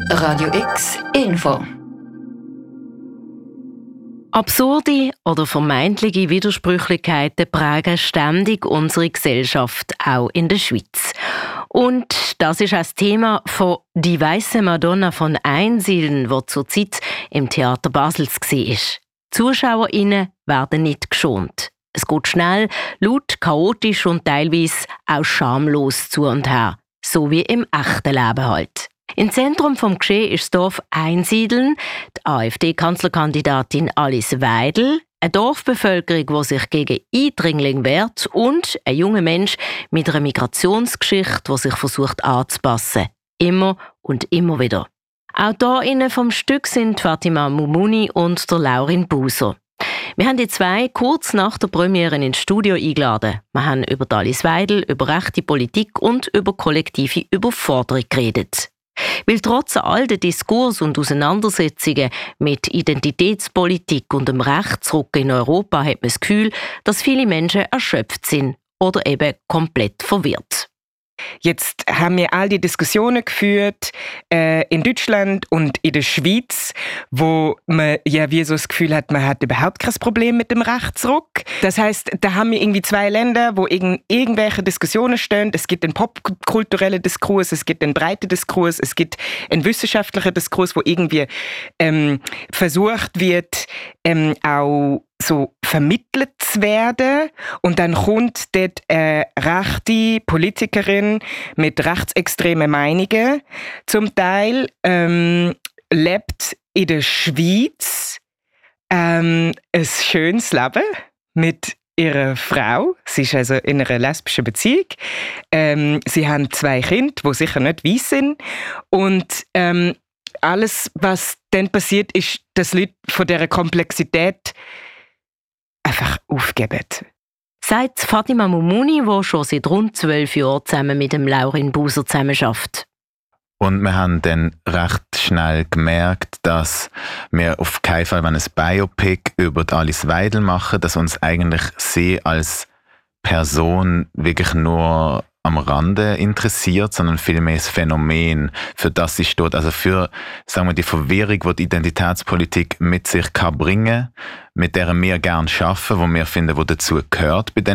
Radio X Info. Absurde oder vermeintliche Widersprüchlichkeiten prägen ständig unsere Gesellschaft, auch in der Schweiz. Und das ist auch das Thema von «Die weiße Madonna von Einsiedeln», die zurzeit im Theater Basel war. Die ZuschauerInnen werden nicht geschont. Es geht schnell, laut, chaotisch und teilweise auch schamlos zu und her. So wie im echten Leben halt. Im Zentrum des Geschehens ist das Dorf Einsiedeln, die AfD-Kanzlerkandidatin Alice Weidel, eine Dorfbevölkerung, die sich gegen Eindringlinge wehrt und ein junger Mensch mit einer Migrationsgeschichte, der sich versucht anzupassen. Immer und immer wieder. AutorInnen vom Stück sind Fatima Mumuni und der Laurin Buser. Wir haben die zwei kurz nach der Premiere ins Studio eingeladen. Wir haben über Alice Weidel, über rechte Politik und über kollektive Überforderung geredet. Weil trotz all der Diskurs und Auseinandersetzungen mit Identitätspolitik und dem Rechtsruck in Europa hat man das Gefühl, dass viele Menschen erschöpft sind oder eben komplett verwirrt. Jetzt haben wir all die Diskussionen geführt in Deutschland und in der Schweiz, wo man ja wie so das Gefühl hat, man hat überhaupt kein Problem mit dem Rechtsruck. Das heisst, da haben wir irgendwie zwei Länder, wo irgendwelche Diskussionen stehen. Es gibt einen popkulturellen Diskurs, es gibt einen breiten Diskurs, es gibt einen wissenschaftlichen Diskurs, wo irgendwie versucht wird, auch so vermittelt zu werden. Und dann kommt dort eine rechte Politikerin mit rechtsextremen Meinungen. Zum Teil lebt in der Schweiz ein schönes Leben mit ihrer Frau. Sie ist also in einer lesbischen Beziehung. Sie haben 2 Kinder, die sicher nicht weiss sind. Und alles, was dann passiert, ist, dass Leute von dieser Komplexität einfach aufgeben. Sagt Fatima Mumuni, die schon seit rund 12 Jahren zusammen mit dem Laurin Buser zusammenarbeitet. Und wir haben dann recht schnell gemerkt, dass wir auf keinen Fall ein Biopic über die Alice Weidel machen, dass uns eigentlich sie als Person wirklich nur am Rande interessiert, sondern vielmehr das Phänomen, für das sie steht. Also für, sagen wir, die Verwirrung, die die Identitätspolitik mit sich kann bringen, mit der wir gerne arbeiten, wo wir finden, wo dazu gehört bei